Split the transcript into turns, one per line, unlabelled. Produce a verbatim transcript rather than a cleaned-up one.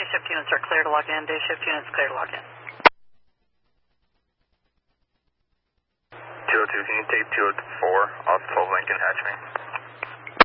night shift units are clear to log in. Day shift units clear to log in.
two oh two, can you take two oh four off twelve Lincoln, hatch me?